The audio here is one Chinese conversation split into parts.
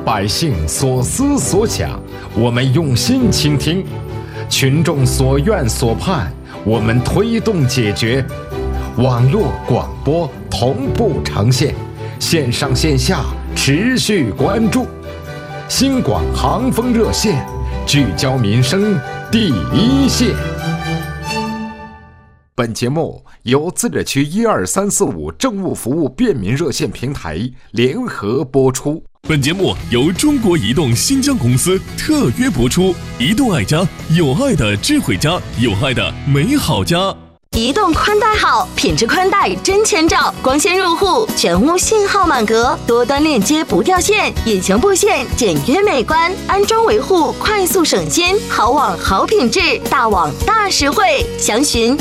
百姓所思所想，我们用心倾听；群众所愿所盼，我们推动解决。网络广播同步呈现，线上线下持续关注。新广航风热线，聚焦民生第一线。本节目由自治区12345政务服务便民热线平台联合播出。 本节目由中国移动新疆公司特约播出。移动爱家，有爱的智慧家，有爱的美好家。 移动宽带好，品质宽带真千兆，光纤入户，全屋信号满格，多端链接不掉线，隐形布线简约美观，安装维护快速省心，好网好品质，大网大实惠。详询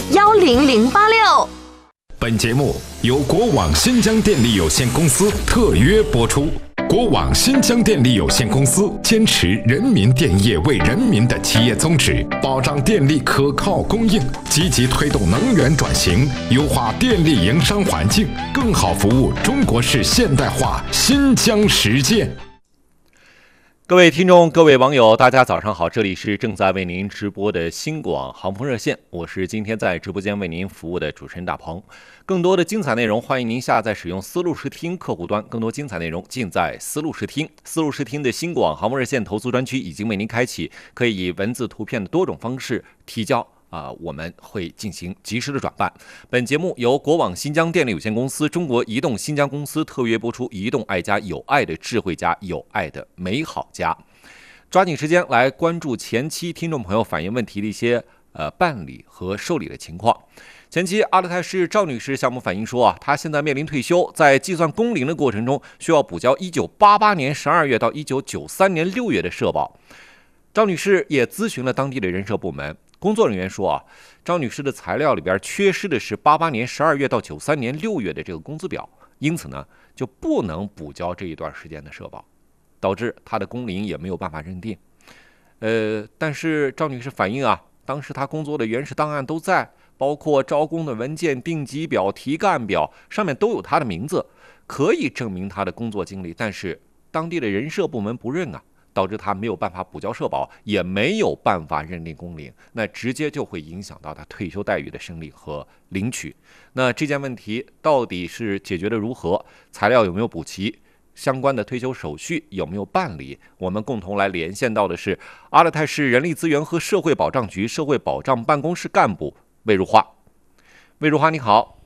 10086。 本节目由国网新疆电力有限公司特约播出。国网新疆电力有限公司坚持人民电业为人民的企业宗旨，保障电力可靠供应，积极推动能源转型，优化电力营商环境，更好服务中国式现代化新疆实践。 各位听众，各位网友，大家早上好，这里是正在为您直播的新广航风热线，我是今天在直播间为您服务的主持人大鹏。更多的精彩内容，欢迎您下载使用思路视听客户端，更多精彩内容尽在思路视听。思路视听的新广航风热线投诉专区已经为您开启，可以以文字、图片的多种方式提交。我们会进行及时的转办。本节目由国网新疆电力有限公司、中国移动新疆公司特约播出。移动爱家，有爱的智慧家，有爱的美好家。抓紧时间来关注前期听众朋友反映问题的一些办理和受理的情况。前期阿勒泰市赵女士项目反映说她现在面临退休，在计算工龄的过程中需要补交1988年12月到1993年6月的社保。赵女士也咨询了当地的人社部门。工作人员说赵女士的材料里边缺失的是88年12月到93年6月的这个工资表，因此呢就不能补交这一段时间的社保，导致她的工龄也没有办法认定。但是赵女士反映当时她工作的原始档案都在，包括招工的文件、定级表、提干表，上面都有她的名字，可以证明她的工作经历，但是当地的人社部门不认导致他没有办法补交社保，也没有办法认定工龄，那直接就会影响到他退休待遇的申领和领取。那这件问题到底是解决的如何？材料有没有补齐？相关的退休手续有没有办理？我们共同来连线到的是阿勒泰市人力资源和社会保障局社会保障办公室干部魏如花。魏如花你好。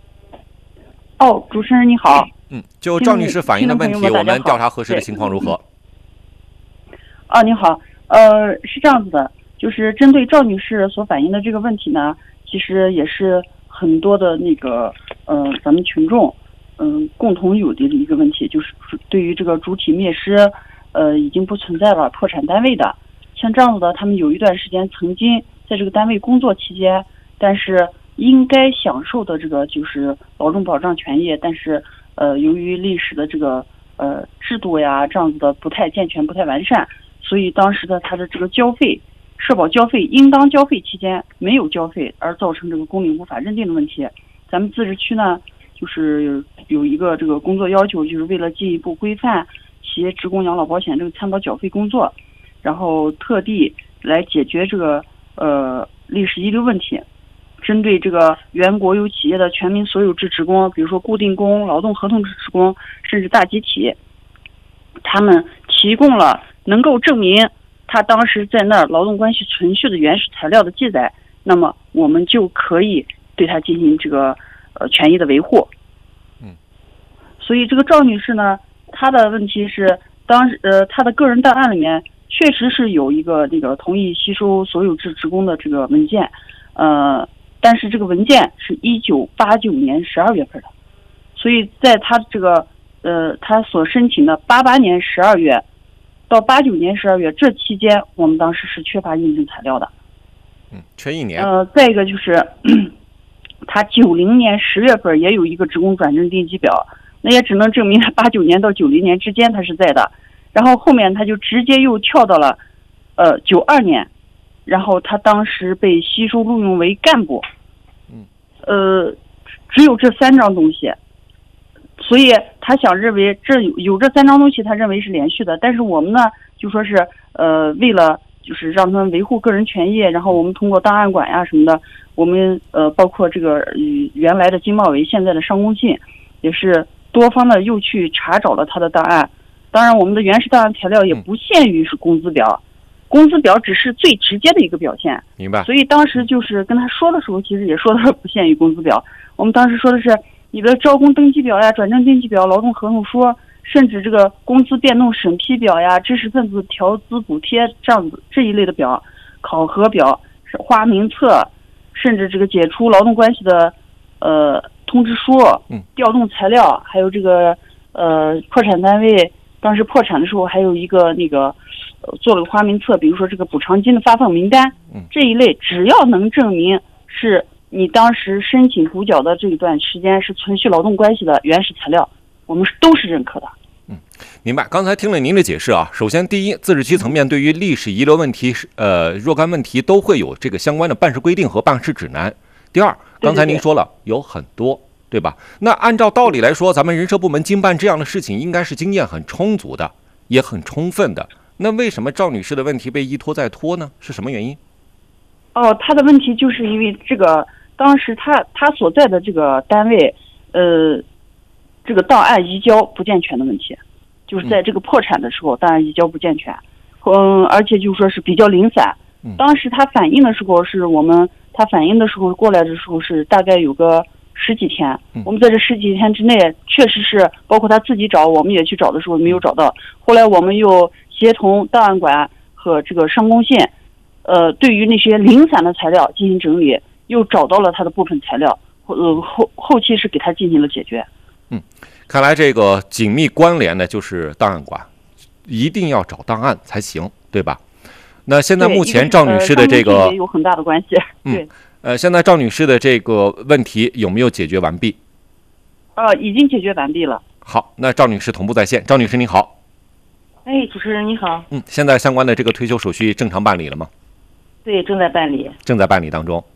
主持人你好。 就赵女士反映的问题，我们调查核实的情况如何？ 你好，是这样子的，就是针对赵女士所反映的这个问题呢，其实也是很多的咱们群众共同有的一个问题，就是对于这个主体灭失已经不存在了破产单位的，像这样子的，他们有一段时间曾经在这个单位工作期间，但是应该享受的这个就是劳动保障权益，但是由于历史的这个制度呀这样子的不太健全、不太完善。所以当时的他的这个交费，社保交费应当交费期间没有交费，而造成这个工龄无法认定的问题。咱们自治区呢，就是有一个这个工作要求，就是为了进一步规范企业职工养老保险这个参保缴费工作，然后特地来解决这个历史遗留问题。针对这个原国有企业的全民所有制职工，比如说固定工、劳动合同制职工，甚至大集体，他们提供了能够证明他当时在那儿劳动关系存续的原始材料的记载，那么我们就可以对他进行这个权益的维护。所以这个赵女士呢，她的问题是她的个人档案里面确实是有一个同意吸收所有制职工的这个文件，但是这个文件是1989年12月份的，所以在她这个她所申请的88年12月到89年12月这期间，我们当时是缺乏印证材料的。 缺一年。 再一个就是他90年10月份也有一个职工转正定级表，那也只能证明他89年到90年之间他是在的，然后后面他就直接又跳到了92年，然后他当时被吸收录用为干部。只有这3张东西， 所以他想认为这有这3张东西，他认为是连续的。但是我们呢，就说是为了就是让他们维护个人权益，然后我们通过档案馆呀什么的，我们包括这个原来的经贸委现在的商工信，也是多方的又去查找了他的档案。当然，我们的原始档案材料也不限于是工资表，工资表只是最直接的一个表现。 明白。 所以当时就是跟他说的时候，其实也说的不限于工资表。我们当时说的是你的招工登记表呀、转正登记表、劳动合同书，甚至这个工资变动审批表呀、知识分子调资补贴这一类的表、考核表、花名册，甚至这个解除劳动关系的通知书、调动材料，还有这个破产单位当时破产的时候，还有一个做了个花名册，比如说这个补偿金的发放名单，这一类只要能证明是你当时申请补缴的这一段时间是存续劳动关系的原始材料，我们都是认可的。 明白。刚才听了您的解释啊，首先第一，自治区层面对于历史遗留问题、若干问题都会有这个相关的办事规定和办事指南。第二，刚才您说了有很多，对吧？那按照道理来说，咱们人社部门经办这样的事情，应该是经验很充足的，也很充分的。那为什么赵女士的问题被一拖再拖呢？是什么原因？ 她的问题就是因为这个当时她所在的这个单位，这个档案移交不健全的问题，就是在这个破产的时候，档案移交不健全，而且就说是比较零散。当时她反映的时候她反映的时候过来的时候是大概有个10几天，我们在这10几天之内，确实是包括她自己找，我们也去找的时候没有找到。后来我们又协同档案馆和这个商工信，对于那些零散的材料进行整理，又找到了她的部分材料，后期是给她进行了解决。 看来这个紧密关联的就是档案馆，一定要找档案才行，对吧？那现在目前赵女士的这个也有很大的关系。对， 现在赵女士的这个问题有没有解决完毕？ 已经解决完毕了。 好，那赵女士同步在线。赵女士您好。 主持人你好。 现在相关的这个退休手续正常办理了吗？ 对，正在办理。 正在办理当中。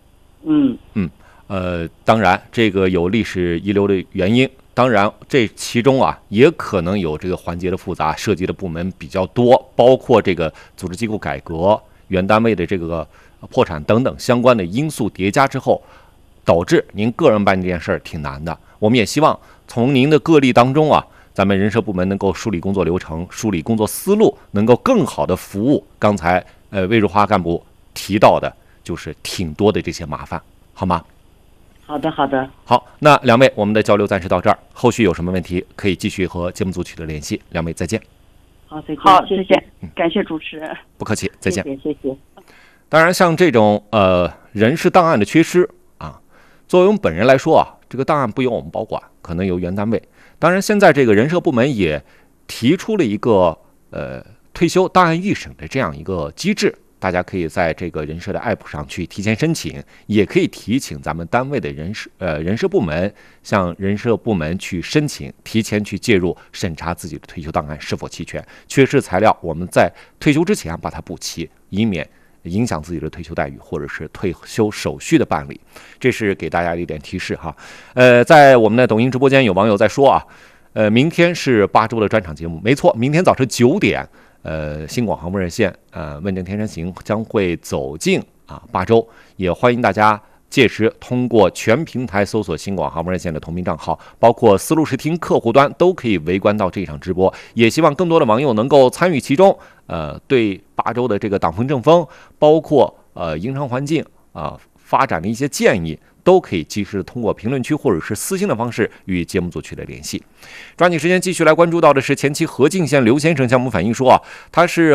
当然这个有历史遗留的原因，当然这其中也可能有这个环节的复杂，涉及的部门比较多，包括这个组织机构改革、原单位的这个破产等等相关的因素叠加之后，导致您个人办这件事儿挺难的。我们也希望从您的个例当中咱们人社部门能够梳理工作流程、梳理工作思路，能够更好的服务刚才魏如花干部提到的，就是挺多的这些麻烦，好吗？ 好的。 好，那两位，我们的交流暂时到这儿，后续有什么问题可以继续和节目组取得联系。两位再见。 好，再见。 好，谢谢，感谢主持人。 不客气，再见。 谢谢。 当然，像这种人事档案的缺失作为我们本人来说这个档案不由我们保管，可能由原单位。当然，现在这个人社部门也提出了一个退休档案预审的这样一个机制。大家可以在这个人社的 app 上去提前申请，也可以提请咱们单位的人社部门向人社部门去申请，提前去介入审查自己的退休档案是否齐全，缺失材料我们在退休之前把它补齐，以免影响自己的退休待遇或者是退休手续的办理。这是给大家的一点提示哈。在我们的抖音直播间有网友在说明天是8周的专场节目，没错，明天早晨9点。新广航空热线问政天山行将会走进8周，也欢迎大家届时通过全平台搜索新广航空热线的同名账号，包括思路视听客户端都可以围观到这场直播。也希望更多的网友能够参与其中，对8周的这个党风政风，包括营商环境发展的一些建议，都可以及时通过评论区或者是私信的方式与节目组取得联系。抓紧时间继续来关注到的是前期河静县刘先生向我们反映说他是